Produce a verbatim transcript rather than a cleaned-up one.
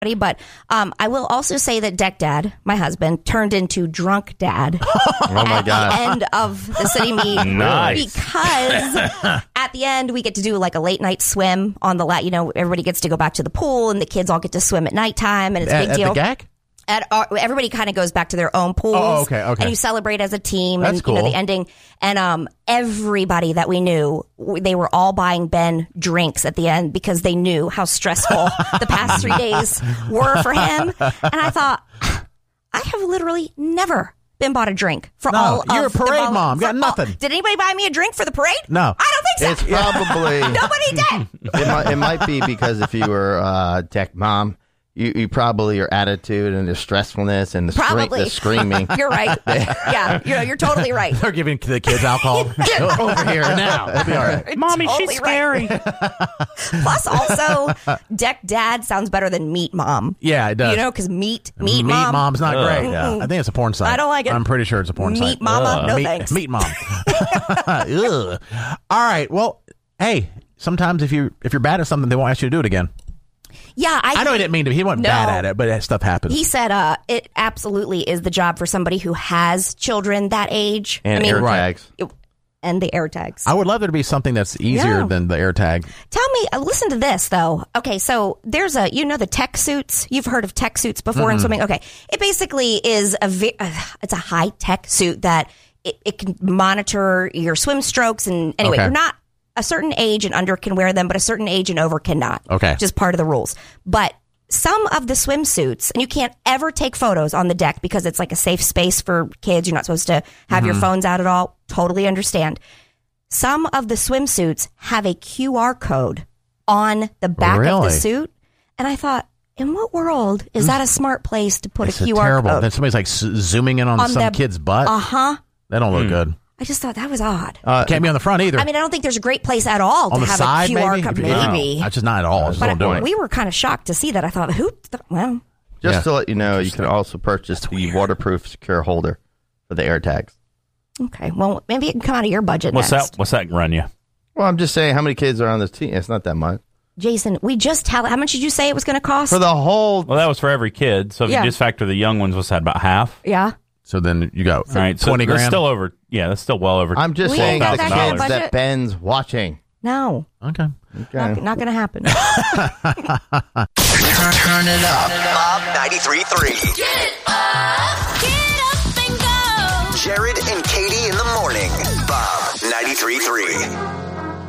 But um, I will also say that Deck Dad, my husband, turned into Drunk Dad oh my at God. the end of the city meet. Nice. Because at the end, we get to do like a late night swim on the, la- you know, everybody gets to go back to the pool and the kids all get to swim at nighttime and it's a At, big at deal. the G A C? At our, everybody kind of goes back to their own pools. Oh, okay, okay. And you celebrate as a team. That's and you know cool. the ending. And um, everybody that we knew, w- they were all buying Ben drinks at the end because they knew how stressful the past three days were for him. And I thought, I have literally never been bought a drink for No, all you're of a parade the vol- mom. for Got all- nothing. Did anybody buy me a drink for the parade? No. I don't think It's so. probably Nobody did. it, might, it might be because if you were uh, Deck Mom, you, you probably your attitude and the stressfulness and the, scre- Probably. the screaming. You're right. Yeah, you know, you're totally right. They're giving the kids alcohol. Over here now. It'll be all right. Mommy, Totally she's scary. Plus, also, Deck Dad sounds better than Meat Mom. Yeah, it does. You know, because Meat, Meat, Meat Mom. Mom's not Ugh. great. Yeah. I think it's a porn site. I don't like it. I'm pretty sure it's a porn Meat site. Mama? No meat, thanks. Meat Mom. Ugh. All right. Well, hey, sometimes if you if you're bad at something, they won't ask you to do it again. Yeah, I, I know he didn't mean to. He wasn't No. bad at it, but that stuff happens. He said uh, it absolutely is the job for somebody who has children that age. And I mean, air Right. tags. it- and the air tags. I would love there to be something that's easier Yeah. than the air tag. Tell me, uh, listen to this though. Okay, so there's a, you know, the tech suits. You've heard of tech suits before in swimming. Okay, it basically is a, ve- uh, it's a high tech suit that it, it can monitor your swim strokes. And anyway, Okay. you're not a certain age and under can wear them, but a certain age and over cannot. Okay. just part of the rules. But some of the swimsuits, and you can't ever take photos on the deck because it's like a safe space for kids. You're not supposed to have your phones out at all. Totally understand. Some of the swimsuits have a Q R code on the back of Really? the suit. And I thought, in what world is that a smart place to put It's a a Q R terrible. code? Then somebody's like s- zooming in on, On some the- kid's butt. Uh-huh. That don't look good. I just thought that was odd. Uh, Can't be on the front either. I mean, I don't think there's a great place at all on to the have side, a Q R maybe. code. If you- Maybe. No, that's just not at all. Just But don't do I- it. we were kind of shocked to see that. I thought, who? th- Well, Just Yeah. to let you know, you can also purchase the waterproof secure holder for the air tags. okay. Well, maybe it can come out of your budget What's next. that? What's that run you? Well, I'm just saying how many kids are on this team. It's not that much. Jason, we just tell how much did you say it was going to cost? For the whole... Well, that was for every kid. So if Yeah. you just factor the young ones, what's that, about half? yeah. So then you go All right, so twenty that's grand. still over. Yeah, that's still well over. I'm just We saying ain't the got that kind kids of that budget. Ben's watching. No, Okay. Okay. not, not going to happen. Turn, turn it up. Bob ninety-three point three. Get up, get up and go. Jared and Katie in the morning. Bob ninety-three point three.